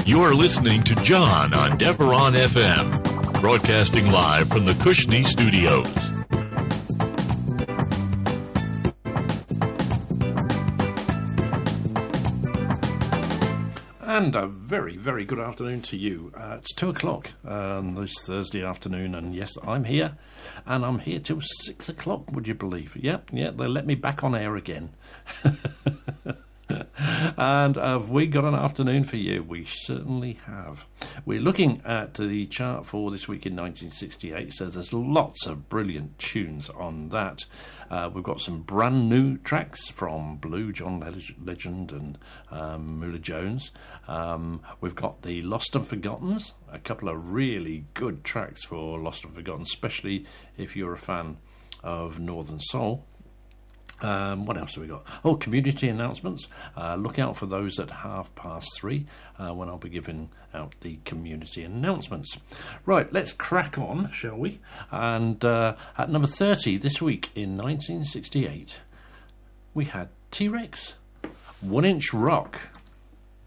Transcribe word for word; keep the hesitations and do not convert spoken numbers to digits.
You're listening to John on Deveron F M, broadcasting live from the Kushney Studios. And a very, very good afternoon to you. Uh, it's two o'clock um, this Thursday afternoon, and yes, I'm here, and I'm here till six o'clock, would you believe? Yep, yeah, they let me back on air again. And have we got an afternoon for you? We certainly have. We're looking at the chart for this week in nineteen sixty-eight, so there's lots of brilliant tunes on that. Uh, we've got some brand new tracks from Blue, John Legend and um, Moolah Jones. Um, we've got the Lost and Forgottens, a couple of really good tracks for Lost and Forgotten, especially if you're a fan of Northern Soul. Um, what else have we got? Oh, community announcements. Uh, look out for those at half past three uh, when I'll be giving out the community announcements. Right, let's crack on, shall we? And uh, at number thirty this week in nineteen sixty-eight, we had T-Rex, One Inch Rock.